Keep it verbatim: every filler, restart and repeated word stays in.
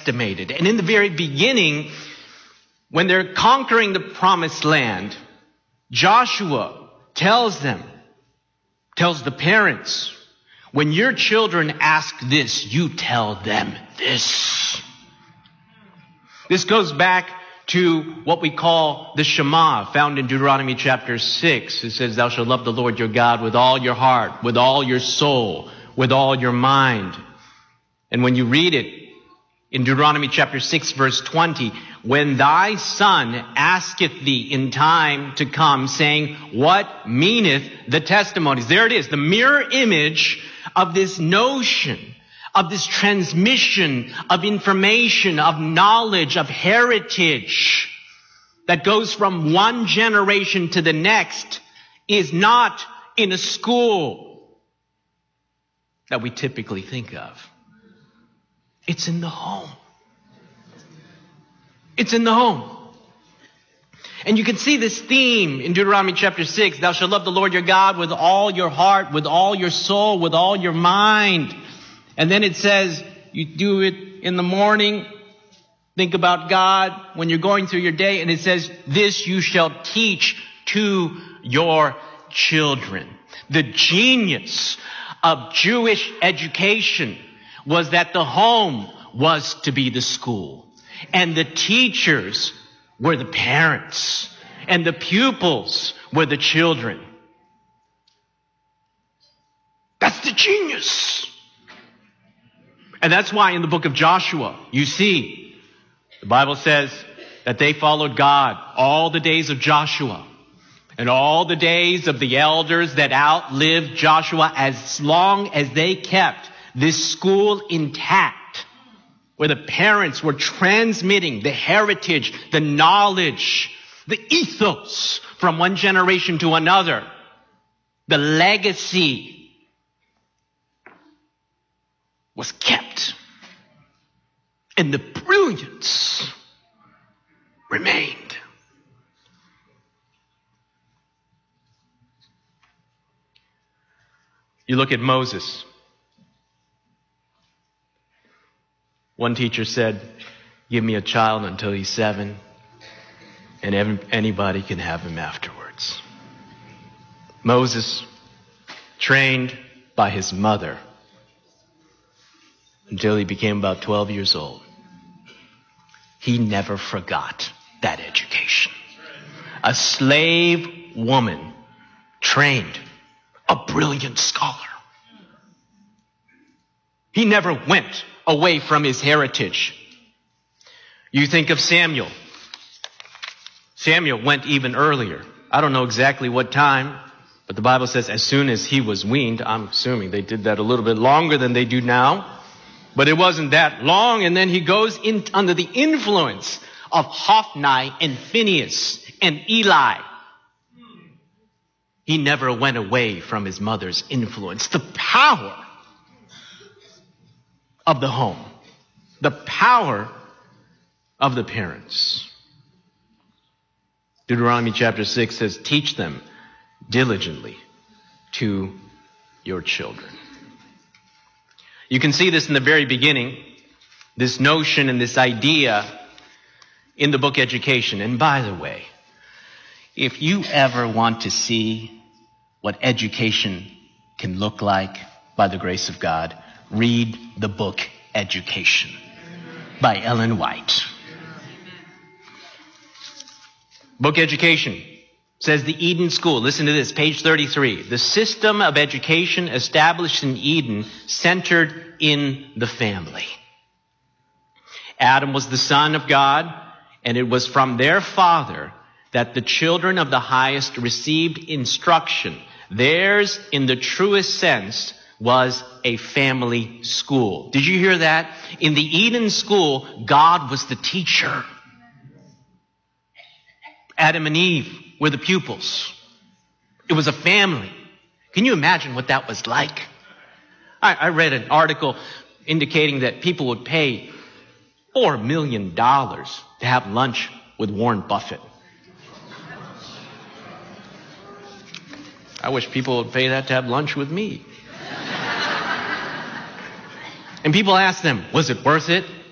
underestimated. And in the very beginning, when they're conquering the promised land, Joshua tells them, tells the parents, when your children ask this, you tell them this. This goes back to what we call the Shema, found in Deuteronomy chapter six. It says, thou shalt love the Lord your God with all your heart, with all your soul, with all your mind. And when you read it in Deuteronomy chapter six, verse twenty, when thy son asketh thee in time to come, saying, what meaneth the testimonies? There it is, the mirror image of this notion, of this transmission of information, of knowledge, of heritage that goes from one generation to the next, is not in a school that we typically think of. It's in the home. It's in the home. And you can see this theme in Deuteronomy chapter six. Thou shalt love the Lord your God with all your heart, with all your soul, with all your mind. And then it says, you do it in the morning. Think about God when you're going through your day. And it says, this you shall teach to your children. The genius of Jewish education was that the home was to be the school. And the teachers were the parents. And the pupils were the children. That's the genius. And that's why in the book of Joshua, you see, the Bible says that they followed God all the days of Joshua and all the days of the elders that outlived Joshua, as long as they kept this school intact, where the parents were transmitting the heritage, the knowledge, the ethos from one generation to another, the legacy was kept, and the brilliance remained. You look at Moses. One teacher said, give me a child until he's seven, and every, anybody can have him afterwards. Moses, trained by his mother until he became about twelve years old. He never forgot that education. A slave woman trained a brilliant scholar. He never went away from his heritage. You think of Samuel. Samuel went even earlier. I don't know exactly what time, but the Bible says as soon as he was weaned. I'm assuming they did that a little bit longer than they do now, but it wasn't that long. And then he goes in under the influence of Hophni and Phinehas and Eli. He never went away from his mother's influence. The power of the home, the power of the parents. Deuteronomy chapter six says, teach them diligently to your children. You can see this in the very beginning, this notion and this idea in the book Education. And by the way, if you ever want to see what education can look like by the grace of God, read the book Education by Ellen White. Book Education says the Eden School. Listen to this, page thirty-three. The system of education established in Eden centered in the family. Adam was the son of God, and it was from their father that the children of the highest received instruction. Theirs, in the truest sense, was a family school. Did you hear that? In the Eden School, God was the teacher. Adam and Eve were the pupils. It was a family. Can you imagine what that was like? I, I read an article indicating that people would pay four million dollars to have lunch with Warren Buffett. I wish people would pay that to have lunch with me. And people ask them, was it worth it?